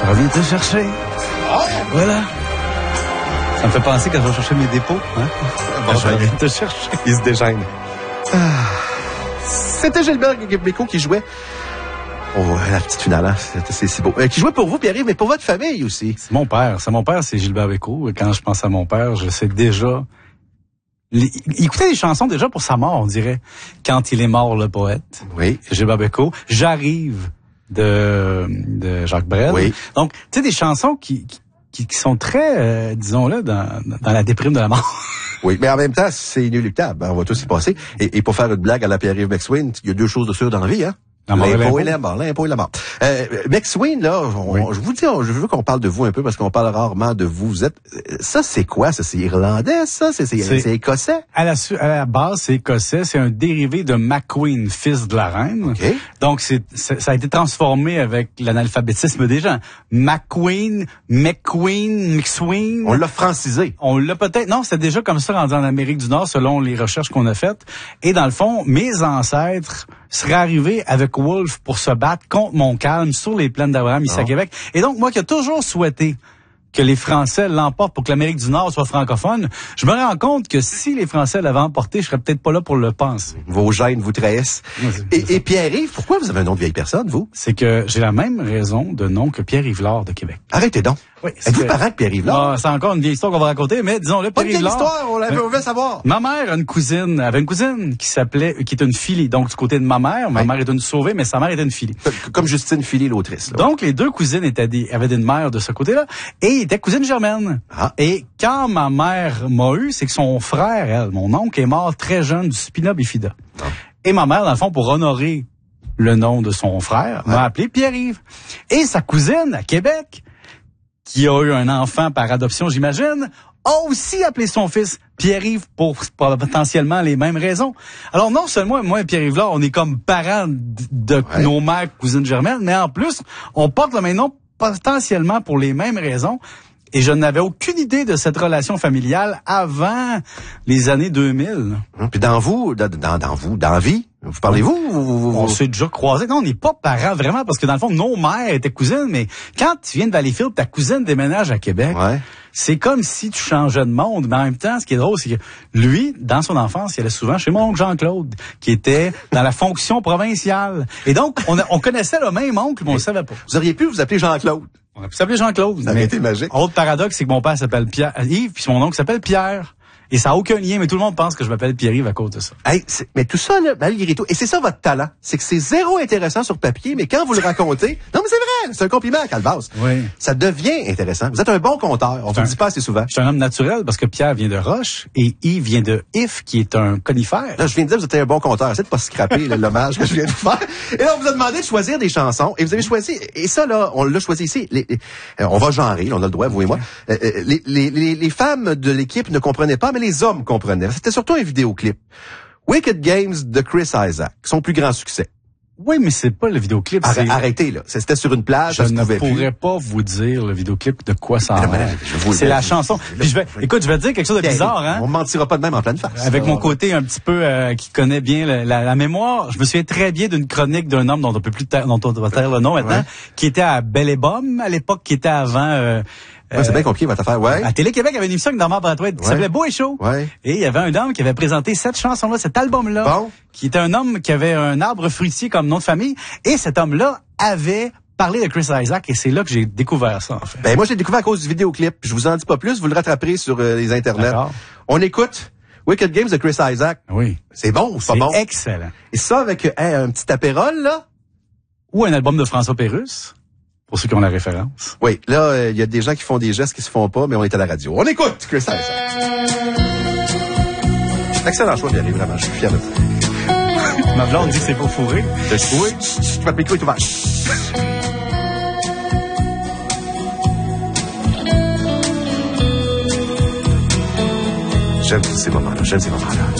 Reviens te chercher. Ah! Voilà. Ça me fait penser quand je vais chercher mes dépôts. Hein? Bon, je reviens te chercher. Il se dégêne. C'était Gilbert Bécaud qui jouait. Oh, la petite finale, hein? C'est si beau. Qui jouait pour vous, Pierre-Yves, mais pour votre famille aussi. C'est mon père. C'est Gilbert Bécaud. Quand je pense à mon père, je sais déjà... Il écoutait des chansons déjà pour sa mort, on dirait. Quand il est mort, le poète. Oui. Gilbert Bécaud. J'arrive de Jacques Brel. Oui. Donc, tu sais, des chansons qui sont très, disons-le, dans la déprime de la mort. Oui, mais en même temps, c'est inéluctable. On va tous y passer. Et pour faire une blague à la Pierre-Yves McSween, il y a deux choses de sûres dans la vie, hein? L'impôt et la mort. L'impôt et la mort. McSween, là, je vous dis, je veux qu'on parle de vous un peu parce qu'on parle rarement de vous. Vous êtes, ça, c'est quoi? Ça, c'est irlandais, ça? C'est écossais? À la base, c'est écossais. C'est un dérivé de McQueen, fils de la reine. Okay. Donc, ça a été transformé avec l'analphabétisme des gens. McQueen. On l'a francisé. On l'a peut-être, non, c'était déjà comme ça rendu en Amérique du Nord selon les recherches qu'on a faites. Et dans le fond, mes ancêtres seraient arrivés avec Wolfe pour se battre contre Montcalm sur les plaines d'Abraham ici à Québec. Et donc, moi qui ai toujours souhaité que les Français l'emportent pour que l'Amérique du Nord soit francophone, je me rends compte que si les Français l'avaient emporté, je serais peut-être pas là pour le penser. Vos gènes vous trahissent. Et Pierre-Yves, pourquoi vous avez un nom de vieille personne, vous? C'est que j'ai la même raison de nom que Pierre-Yves Lard de Québec. Arrêtez donc. Oui, êtes-vous parent de Pierre-Yves Lard? C'est encore une vieille histoire qu'on va raconter, mais disons-le, Pierre-Yves Lard. Quelle histoire? On veut savoir. Ma mère avait une cousine qui était une Philly. Donc, du côté de ma mère est une sauvée, mais sa mère était une Philly. Comme Justine Philly, l'autrice. Là. Donc, les deux cousines avaient une mère de ce côté-là, et étaient cousines germaines. Ah. Et quand ma mère m'a eu, c'est que son frère, mon oncle, est mort très jeune du spina bifida. Ah. Et ma mère, dans le fond, pour honorer le nom de son frère, m'a appelé Pierre-Yves. Et sa cousine, à Québec, qui a eu un enfant par adoption, j'imagine, a aussi appelé son fils Pierre-Yves pour potentiellement les mêmes raisons. Alors non seulement moi et Pierre-Yves là, on est comme parents de nos mères cousines germaines, mais en plus, on porte le même nom potentiellement pour les mêmes raisons. Et je n'avais aucune idée de cette relation familiale avant les années 2000. Puis dans la vie, vous parlez-vous? On s'est déjà croisés. Non, on n'est pas parents vraiment, parce que dans le fond, nos mères étaient cousines, mais quand tu viens de Valleyfield, ta cousine déménage à Québec, c'est comme si tu changeais de monde. Mais en même temps, ce qui est drôle, c'est que lui, dans son enfance, il allait souvent chez mon oncle Jean-Claude, qui était dans la fonction provinciale. Et donc, on connaissait le même oncle, mais on le savait pas. Vous auriez pu vous appeler Jean-Claude. On a pu s'appeler Jean-Claude. Ça aurait été magique. Autre paradoxe, c'est que mon père s'appelle Yves, puis mon oncle s'appelle Pierre. Et ça n'a aucun lien, mais tout le monde pense que je m'appelle Pierre-Yves à cause de ça. Hey, mais tout ça, là, malgré tout, et c'est ça votre talent, c'est que c'est zéro intéressant sur papier, mais quand vous le racontez, non mais c'est vrai, c'est un compliment à Calvas. Oui. Ça devient intéressant. Vous êtes un bon conteur, on ne le dit pas assez souvent. Je suis un homme naturel parce que Pierre vient de Roche et Yves vient de If, qui est un conifère. Là, je viens de dire que vous êtes un bon conteur. Essayez de pas scraper l'hommage que je viens de faire. Et là, on vous a demandé de choisir des chansons, et vous avez choisi, et ça là, on l'a choisi ici. On va genrer, là, on a le droit, vous et moi. Les femmes de l'équipe ne comprenaient pas, mais les hommes comprenaient. C'était surtout un vidéoclip. Wicked Games de Chris Isaac, son plus grand succès. Oui, mais c'est pas le vidéoclip. Arrêtez, là. C'était sur une plage. Je ne pourrais pas vous dire le vidéoclip de quoi ça en est. C'est la chanson. Puis je vais te dire quelque chose de bizarre, hein. On mentira pas de même en pleine face. Avec mon côté un petit peu, qui connaît bien la mémoire, je me souviens très bien d'une chronique d'un homme dont on peut plus dont on va taire le nom maintenant, qui était à Belle et Bomme, à l'époque, qui était avant, c'est bien compliqué, votre affaire, À Télé-Québec, il y avait une émission avec Normand Brathwaite qui s'appelait Beau et Chaud. Et il y avait un homme qui avait présenté cette chanson-là, cet album-là, qui était un homme qui avait un arbre fruitier comme nom de famille. Et cet homme-là avait parlé de Chris Isaac, et c'est là que j'ai découvert ça, en fait. Ben, moi, j'ai découvert à cause du vidéoclip. Je vous en dis pas plus, vous le rattraperez sur les internets. On écoute Wicked Games de Chris Isaac. Oui. C'est bon ou c'est pas bon? C'est excellent. Et ça avec un petit apérole, là? Ou un album de François Pérusse. Pour ceux qui ont la référence. Oui, là, il y a des gens qui font des gestes qui se font pas, mais on est à la radio. On écoute Chris Isaac. Excellent choix, Pierre, vraiment, je suis fier de ça. Ma blonde dit que c'est pour fourrer. Oui, votre micro est ouvert. J'aime ces moments-là,